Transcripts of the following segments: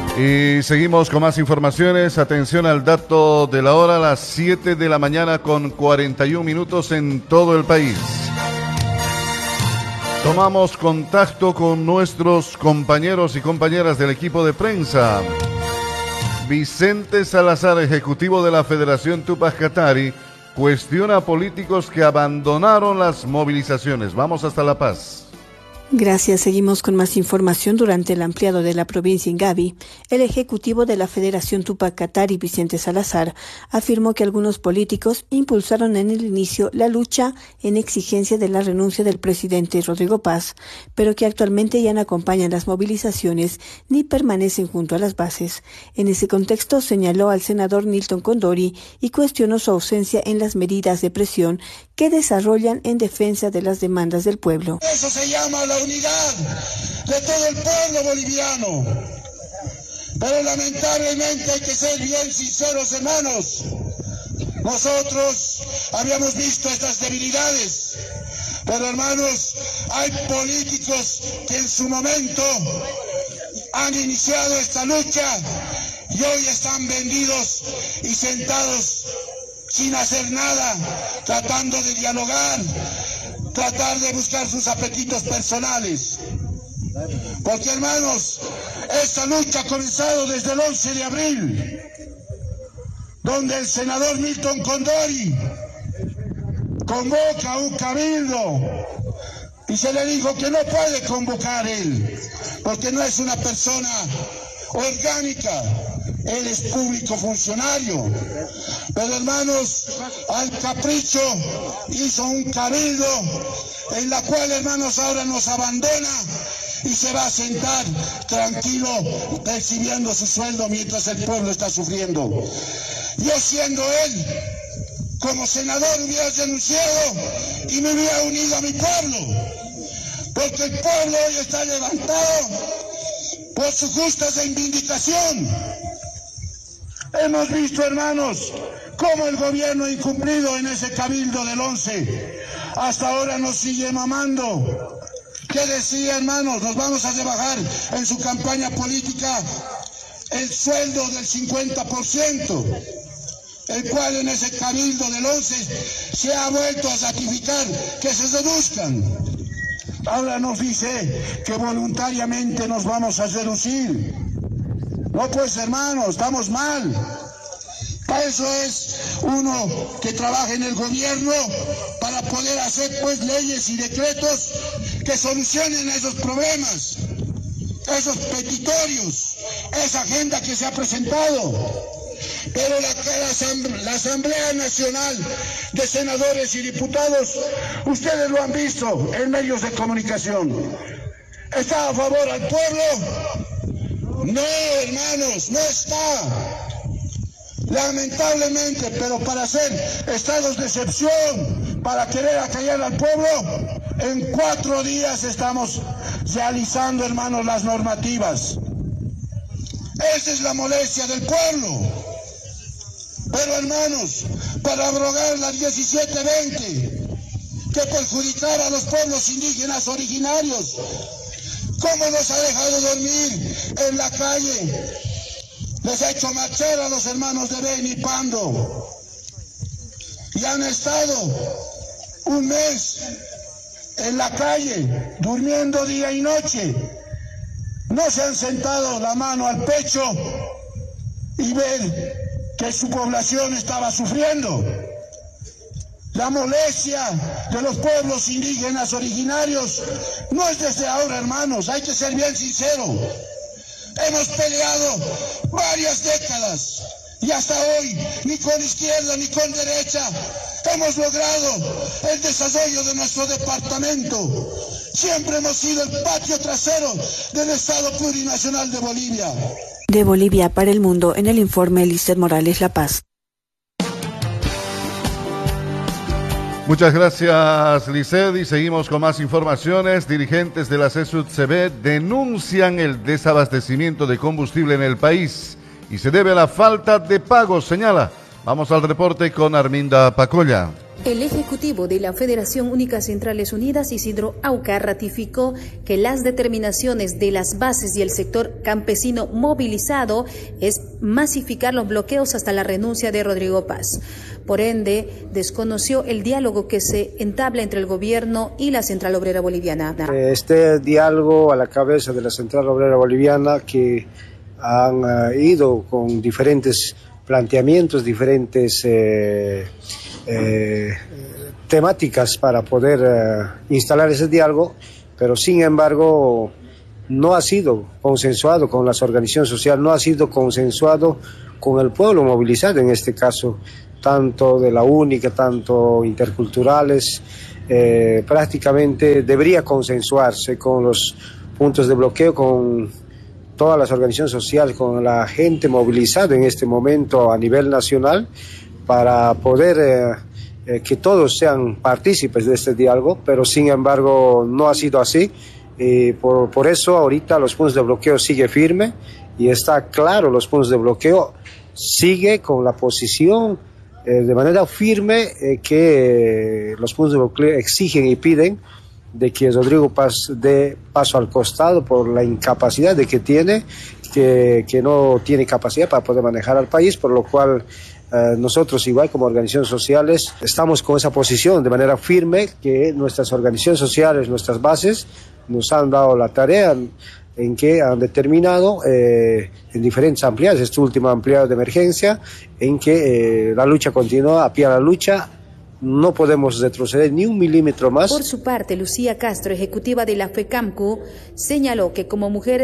Y seguimos con más informaciones. Atención al dato de la hora, las 7 de la mañana con 41 minutos en todo el país. Tomamos contacto con nuestros compañeros y compañeras del equipo de prensa. Vicente Salazar, ejecutivo de la Federación Tupac Katari, cuestiona a políticos que abandonaron las movilizaciones. Vamos hasta La Paz. Gracias. Seguimos con más información. Durante el ampliado de la provincia Ingavi, el ejecutivo de la Federación Tupac Katari, Vicente Salazar, afirmó que algunos políticos impulsaron en el inicio la lucha en exigencia de la renuncia del presidente Rodrigo Paz, pero que actualmente ya no acompañan las movilizaciones ni permanecen junto a las bases. En ese contexto señaló al senador Nilton Condori y cuestionó su ausencia en las medidas de presión que desarrollan en defensa de las demandas del pueblo. Eso se llama la unidad de todo el pueblo boliviano. Pero lamentablemente hay que ser bien sinceros, hermanos. Nosotros habíamos visto estas debilidades, pero hermanos, hay políticos que en su momento han iniciado esta lucha y hoy están vendidos y sentados sin hacer nada, tratando de dialogar, tratar de buscar sus apetitos personales. Porque hermanos, esta lucha ha comenzado desde el 11 de abril, donde el senador Milton Condori convoca un cabildo y se le dijo que no puede convocar él, porque no es una persona orgánica, él es público funcionario. Pero hermanos, al capricho hizo un cabildo en la cual, hermanos, ahora nos abandona y se va a sentar tranquilo percibiendo su sueldo mientras el pueblo está sufriendo. Yo, siendo él, como senador, hubiera renunciado y me hubiera unido a mi pueblo, porque el pueblo hoy está levantado por su justa reivindicación. Hemos visto, hermanos, cómo el gobierno ha incumplido en ese cabildo del 11. Hasta ahora nos sigue mamando. ¿Qué decía, hermanos? Nos vamos a rebajar en su campaña política el sueldo del 50%, el cual en ese cabildo del 11 se ha vuelto a ratificar que se reduzcan. Ahora nos dice que voluntariamente nos vamos a reducir. No, pues hermanos, estamos mal. Para eso es uno que trabaja en el gobierno, para poder hacer pues leyes y decretos que solucionen esos problemas, esos petitorios, esa agenda que se ha presentado. Pero la Asamblea Nacional de Senadores y Diputados, ustedes lo han visto en medios de comunicación, ¿está a favor al pueblo? No, hermanos, no está. Lamentablemente, pero para hacer estados de excepción, para querer acallar al pueblo, en 4 días estamos realizando, hermanos, las normativas. Esa es la molestia del pueblo. Pero, hermanos, para abrogar la 1720, que perjudicar a los pueblos indígenas originarios, ¿cómo nos ha dejado dormir en la calle? Les ha hecho marchar a los hermanos de Beni y Pando. Y han estado un mes en la calle, durmiendo día y noche. No se han sentado la mano al pecho y ver que su población estaba sufriendo. La molestia de los pueblos indígenas originarios no es desde ahora, hermanos, hay que ser bien sinceros. Hemos peleado varias décadas y hasta hoy, ni con izquierda ni con derecha, hemos logrado el desarrollo de nuestro departamento. Siempre hemos sido el patio trasero del Estado Plurinacional de Bolivia. De Bolivia para el mundo, en el informe Lizeth Morales, La Paz. Muchas gracias, Lizeth, y seguimos con más informaciones. Dirigentes de la CSUTCB denuncian el desabastecimiento de combustible en el país y se debe a la falta de pagos, señala. Vamos al reporte con Arminda Pacolla. El Ejecutivo de la Federación Única Centrales Unidas, Isidro Auca, ratificó que las determinaciones de las bases y el sector campesino movilizado es masificar los bloqueos hasta la renuncia de Rodrigo Paz. Por ende, desconoció el diálogo que se entabla entre el gobierno y la Central Obrera Boliviana. Este diálogo a la cabeza de la Central Obrera Boliviana, que han ido con diferentes planteamientos, diferentes temáticas para poder instalar ese diálogo, pero sin embargo no ha sido consensuado con las organizaciones sociales, no ha sido consensuado con el pueblo movilizado en este caso, tanto de la única, tanto interculturales. Prácticamente debería consensuarse con los puntos de bloqueo, con todas las organizaciones sociales, con la gente movilizada en este momento a nivel nacional, para poder que todos sean partícipes de este diálogo, pero sin embargo no ha sido así. Por eso ahorita los puntos de bloqueo sigue firme y está claro, los puntos de bloqueo sigue con la posición de manera firme que los puntos de bloqueo exigen y piden de que Rodrigo Paz dé paso al costado por la incapacidad de que tiene, que no tiene capacidad para poder manejar al país, por lo cual nosotros igual como organizaciones sociales estamos con esa posición de manera firme, que nuestras organizaciones sociales, nuestras bases nos han dado la tarea en que han determinado en diferentes ampliadas, este último ampliado de emergencia, en que la lucha continúa, a pie a la lucha. No podemos retroceder ni un milímetro más. Por su parte, Lucía Castro, ejecutiva de la FECAMCU, señaló que como mujeres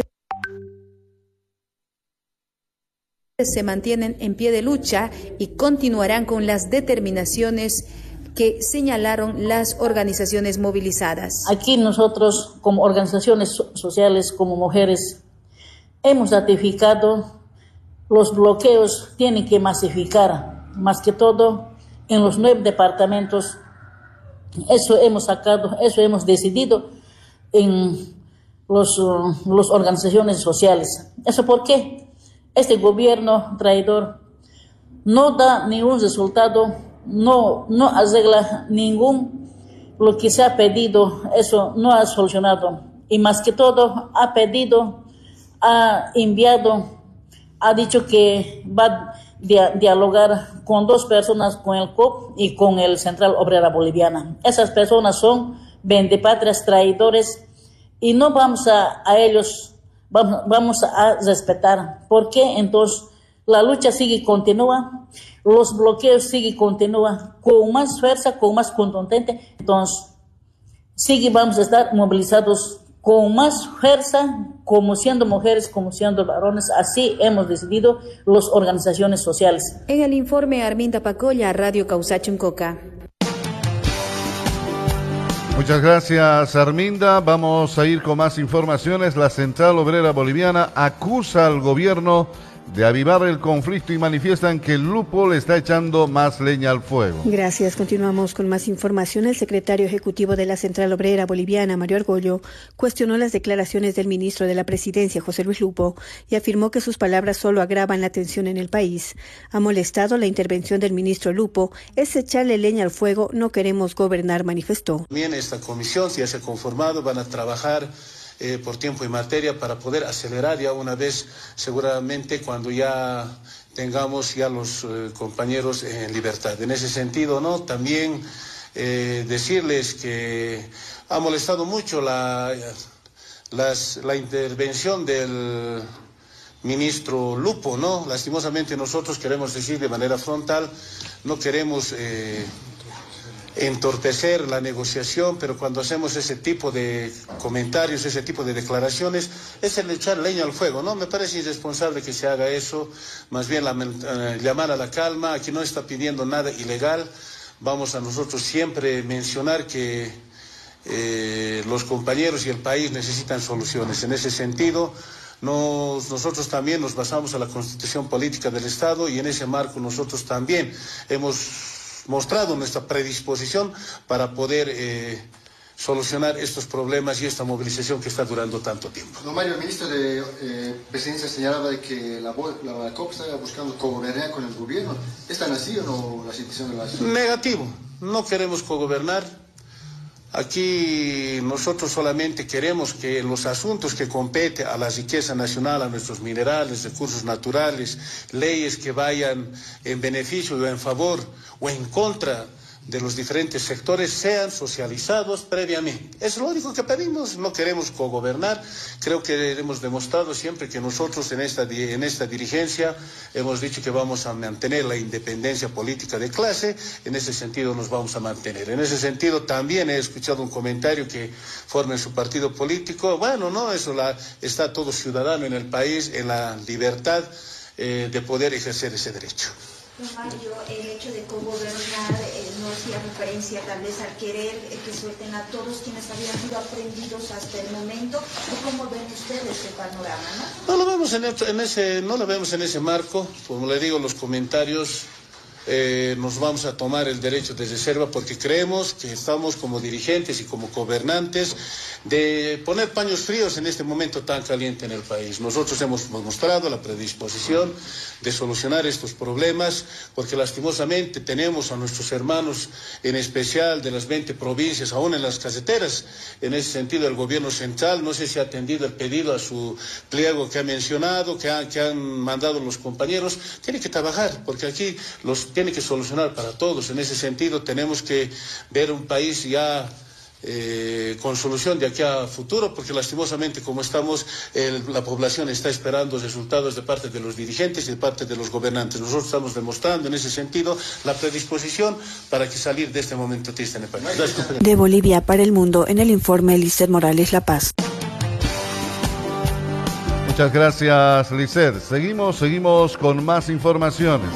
se mantienen en pie de lucha y continuarán con las determinaciones que señalaron las organizaciones movilizadas. Aquí nosotros, como organizaciones sociales, como mujeres, hemos ratificado los bloqueos, tienen que masificar, más que todo en los 9 departamentos. Eso hemos sacado, eso hemos decidido en las organizaciones sociales. ¿Eso por qué? Este gobierno traidor no da ningún resultado, no arregla ningún lo que se ha pedido, eso no ha solucionado. Y más que todo ha pedido, ha enviado, ha dicho que va a dialogar con 2 personas, con el COP y con el Central Obrera Boliviana. Esas personas son vendepatrias, traidores, y no vamos a ellos, vamos a respetar. ¿Por qué? Entonces la lucha sigue y continúa, los bloqueos sigue y continúa con más fuerza, con más contundente. Entonces sigue, vamos a estar movilizados con más fuerza, como siendo mujeres, como siendo varones. Así hemos decidido las organizaciones sociales. En el informe, Arminda Pacolla, Radio Causachuncoca. Muchas gracias, Arminda. Vamos a ir con más informaciones. La Central Obrera Boliviana acusa al gobierno de avivar el conflicto y manifiestan que el lupo le está echando más leña al fuego. Gracias. Continuamos con más información. El secretario ejecutivo de la Central Obrera Boliviana, Mario Argollo, cuestionó las declaraciones del ministro de la Presidencia, José Luis Lupo, y afirmó que sus palabras solo agravan la tensión en el país. Ha molestado la intervención del ministro Lupo. Es echarle leña al fuego, no queremos gobernar, manifestó. También esta comisión, si ya se ha conformado, van a trabajar por tiempo y materia para poder acelerar ya una vez, seguramente cuando ya tengamos ya los compañeros en libertad. En ese sentido, ¿no? También decirles que ha molestado mucho la intervención del ministro Lupo, ¿no? Lastimosamente nosotros queremos decir de manera frontal, no queremos entorpecer la negociación, pero cuando hacemos ese tipo de comentarios, ese tipo de declaraciones, es el echar leña al fuego, ¿no? Me parece irresponsable que se haga eso, más bien llamar a la calma. Aquí no está pidiendo nada ilegal. Vamos a nosotros siempre mencionar que los compañeros y el país necesitan soluciones. En ese sentido, nosotros también nos basamos a la Constitución Política del Estado y en ese marco nosotros también hemos mostrado nuestra predisposición para poder solucionar estos problemas y esta movilización que está durando tanto tiempo. Don Mario, el ministro de Presidencia señalaba de que la COP está buscando gobernar con el gobierno. ¿Es tan así o no la situación de la ciudad? Negativo. no queremos cogobernar. Aquí nosotros solamente queremos que los asuntos que competen a la riqueza nacional, a nuestros minerales, recursos naturales, leyes que vayan en beneficio o en favor o en contra de los diferentes sectores sean socializados previamente. Es lo único que pedimos, no queremos cogobernar. Creo que hemos demostrado siempre que nosotros en esta dirigencia hemos dicho que vamos a mantener la independencia política de clase, en ese sentido nos vamos a mantener. En ese sentido también he escuchado un comentario que formen su partido político. Bueno, no, eso está todo ciudadano en el país en la libertad de poder ejercer ese derecho. Don Mario, el hecho de cogobernar no hacía referencia tal vez al querer que suelten a todos quienes habían sido aprendidos hasta el momento. ¿Cómo ven ustedes este panorama, no? No lo vemos en ese marco. Como le digo, los comentarios nos vamos a tomar el derecho de reserva porque creemos que estamos como dirigentes y como gobernantes de poner paños fríos en este momento tan caliente en el país. Nosotros hemos mostrado la predisposición de solucionar estos problemas porque lastimosamente tenemos a nuestros hermanos, en especial de las 20 provincias, aún en las caseteras. En ese sentido, el gobierno central no sé si ha atendido el pedido a su pliego que ha mencionado, que han mandado los compañeros. Tiene que trabajar porque aquí tiene que solucionar para todos. En ese sentido tenemos que ver un país ya con solución de aquí a futuro, porque lastimosamente como estamos, la población está esperando resultados de parte de los dirigentes y de parte de los gobernantes. Nosotros estamos demostrando en ese sentido la predisposición para que salir de este momento triste en el país. De Bolivia para el mundo, en el informe Lizeth Morales, La Paz. Muchas gracias, Lizeth. Seguimos con más informaciones.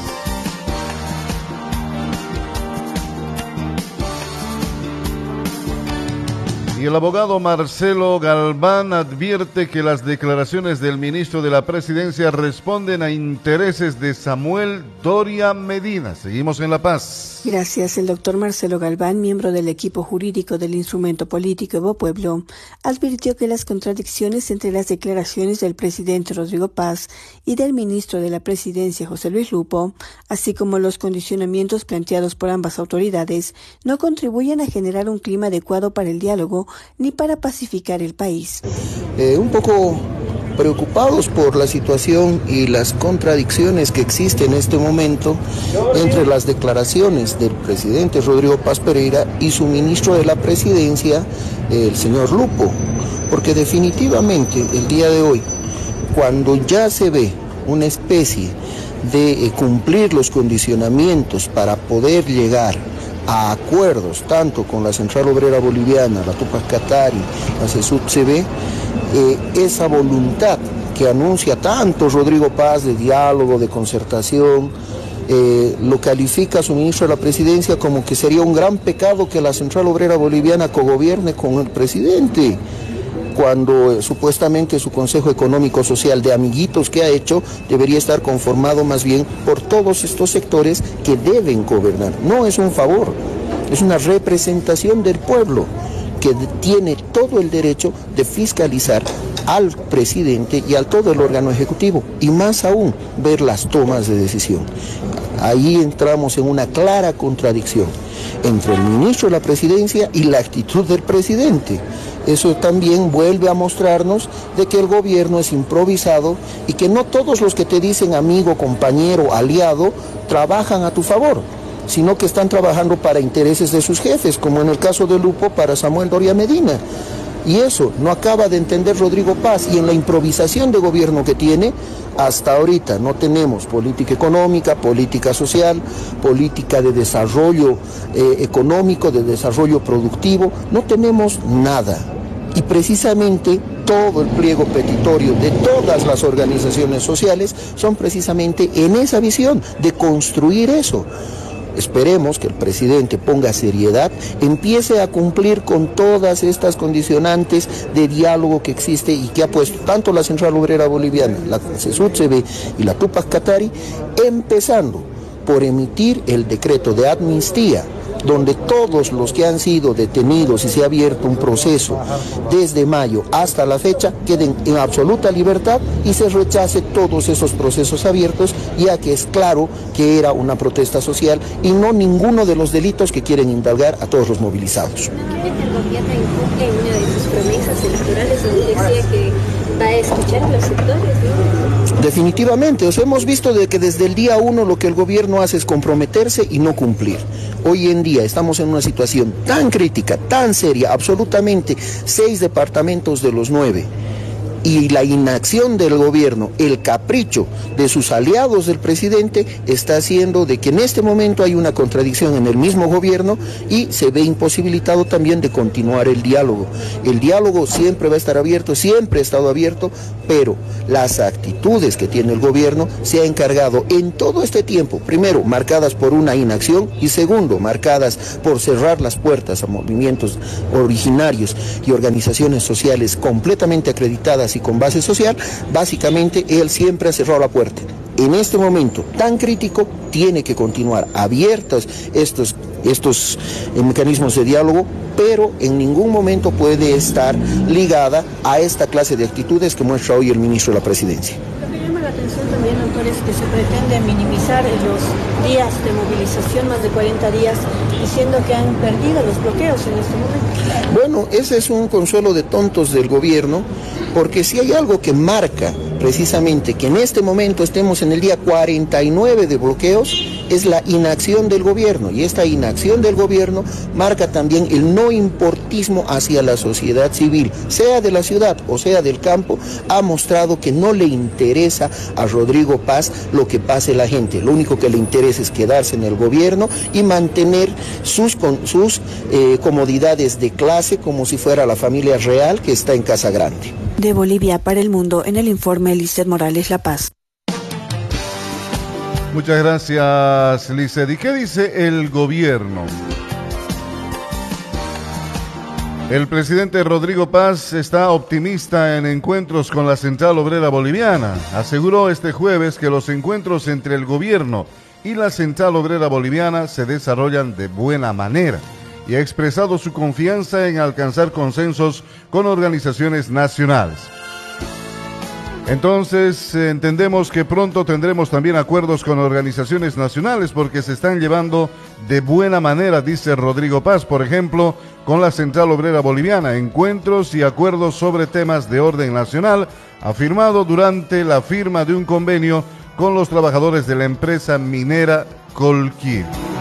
Y el abogado Marcelo Galván advierte que las declaraciones del ministro de la Presidencia responden a intereses de Samuel Doria Medina. Seguimos en La Paz. Gracias. El doctor Marcelo Galván, miembro del equipo jurídico del instrumento político Evo Pueblo, advirtió que las contradicciones entre las declaraciones del presidente Rodrigo Paz y del ministro de la Presidencia José Luis Lupo, así como los condicionamientos planteados por ambas autoridades, no contribuyen a generar un clima adecuado para el diálogo ni para pacificar el país. Un poco preocupados por la situación y las contradicciones que existen en este momento entre las declaraciones del presidente Rodrigo Paz Pereira y su ministro de la Presidencia, el señor Lupo, porque definitivamente el día de hoy, cuando ya se ve una especie de cumplir los condicionamientos para poder llegar a acuerdos tanto con la Central Obrera Boliviana, la Tupac Katari, la CESUD-CB, esa voluntad que anuncia tanto Rodrigo Paz de diálogo, de concertación, lo califica su ministro de la Presidencia como que sería un gran pecado que la Central Obrera Boliviana cogobierne con el presidente, cuando supuestamente su Consejo Económico Social de amiguitos que ha hecho debería estar conformado más bien por todos estos sectores que deben gobernar. No es un favor, es una representación del pueblo que tiene todo el derecho de fiscalizar al presidente y al todo el órgano ejecutivo, y más aún ver las tomas de decisión. Ahí entramos en una clara contradicción entre el ministro de la Presidencia y la actitud del presidente. Eso también vuelve a mostrarnos de que el gobierno es improvisado y que no todos los que te dicen amigo, compañero, aliado, trabajan a tu favor, sino que están trabajando para intereses de sus jefes, como en el caso de Lupo para Samuel Doria Medina. Y eso no acaba de entender Rodrigo Paz, y en la improvisación de gobierno que tiene, hasta ahorita no tenemos política económica, política social, política de desarrollo económico, de desarrollo productivo, no tenemos nada. Y precisamente todo el pliego petitorio de todas las organizaciones sociales son precisamente en esa visión de construir eso. Esperemos que el presidente ponga seriedad, empiece a cumplir con todas estas condicionantes de diálogo que existe y que ha puesto tanto la Central Obrera Boliviana, la CESUD-CB y la Tupac Katari, empezando por emitir el decreto de amnistía donde todos los que han sido detenidos y se ha abierto un proceso desde mayo hasta la fecha queden en absoluta libertad y se rechace todos esos procesos abiertos, ya que es claro que era una protesta social y no ninguno de los delitos que quieren indalgar a todos los movilizados. ¿Cree que el gobierno incumple en una de sus promesas electorales donde decía que va a escuchar a los sectores, ¿no? Definitivamente, hemos visto de que desde el día 1 lo que el gobierno hace es comprometerse y no cumplir. Hoy en día estamos en una situación tan crítica, tan seria, absolutamente 6 departamentos de los 9. Y la inacción del gobierno, el capricho de sus aliados del presidente está haciendo de que en este momento hay una contradicción en el mismo gobierno y se ve imposibilitado también de continuar el diálogo. El diálogo siempre va a estar abierto, siempre ha estado abierto, pero las actitudes que tiene el gobierno se ha encargado en todo este tiempo, primero marcadas por una inacción y segundo marcadas por cerrar las puertas a movimientos originarios y organizaciones sociales completamente acreditadas y con base social. Básicamente él siempre ha cerrado la puerta. En este momento tan crítico tiene que continuar abiertos estos mecanismos de diálogo, pero en ningún momento puede estar ligada a esta clase de actitudes que muestra hoy el ministro de la Presidencia. Lo que llama la atención también, doctor, es que se pretende minimizar los días de movilización, más de 40 días, diciendo que han perdido los bloqueos en este momento. Bueno, ese es un consuelo de tontos del gobierno, porque si hay algo que marca precisamente que en este momento estemos en el día 49 de bloqueos, es la inacción del gobierno, y esta inacción del gobierno marca también el no importismo hacia la sociedad civil, sea de la ciudad o sea del campo. Ha mostrado que no le interesa a Rodrigo Paz lo que pase la gente, lo único que le interesa es quedarse en el gobierno y mantener sus comodidades de clase como si fuera la familia real que está en Casa Grande. De Bolivia para el mundo, en el informe Lizeth Morales, La Paz. Muchas gracias, Lizeth. ¿Y qué dice el gobierno? El presidente Rodrigo Paz está optimista en encuentros con la Central Obrera Boliviana. Aseguró este jueves que los encuentros entre el gobierno y la Central Obrera Boliviana se desarrollan de buena manera y ha expresado su confianza en alcanzar consensos con organizaciones nacionales. Entonces, entendemos que pronto tendremos también acuerdos con organizaciones nacionales porque se están llevando de buena manera, dice Rodrigo Paz, por ejemplo, con la Central Obrera Boliviana, encuentros y acuerdos sobre temas de orden nacional, afirmado durante la firma de un convenio con los trabajadores de la empresa minera Colquiri.